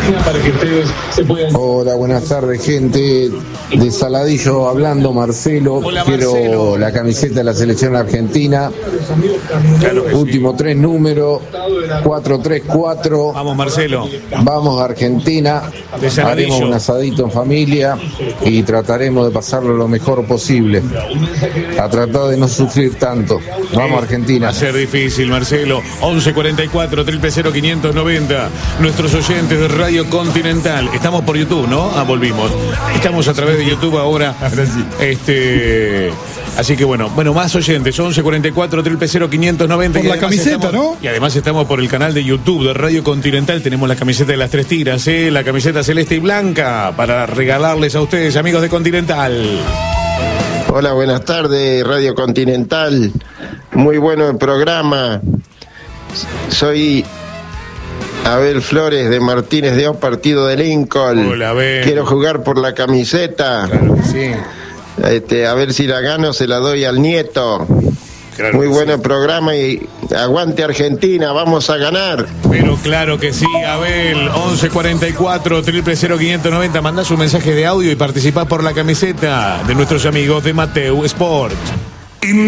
para que ustedes se puedan... Hola, buenas tardes, gente de Saladillo hablando, Marcelo. Hola, Quiero Marcelo. la camiseta de la selección argentina. Claro que sí. Último 3 números, 434. Vamos, Marcelo. Vamos a Argentina. De Saladillo. Haremos un asadito en familia y trataremos de pasarlo lo mejor posible. A tratar de no sufrir tanto. Vamos a Argentina. Va a ser difícil, Marcelo. 1144 000 590. Nuestros oyentes de Radio Continental. Estamos por YouTube, ¿no? Volvimos. Estamos a través de YouTube ahora. Así que bueno, más oyentes. 1144 000 590. Por la camiseta, ¿no? Y además estamos por el canal de YouTube de Radio Continental. Tenemos la camiseta de las tres tiras, la camiseta celeste y blanca para regalarles a ustedes, amigos de Continental. Hola, buenas tardes, Radio Continental. Muy bueno el programa. Soy Abel Flores de Martínez de Oz, partido de Lincoln. Hola, Abel. Quiero jugar por la camiseta. Claro que sí. A ver si la gano, se la doy al nieto. Claro Muy que bueno sí. el programa y aguante Argentina, vamos a ganar. Pero claro que sí, Abel. 1144 000 590. Mandás un mensaje de audio y participás por la camiseta de nuestros amigos de Mateu Sport.